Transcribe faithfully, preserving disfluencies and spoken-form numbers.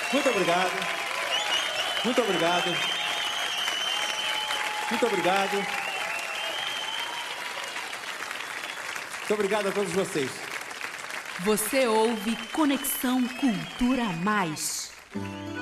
Muito obrigado. Muito obrigado. Muito obrigado. Muito obrigado a todos vocês. Você ouve Conexão Cultura Mais.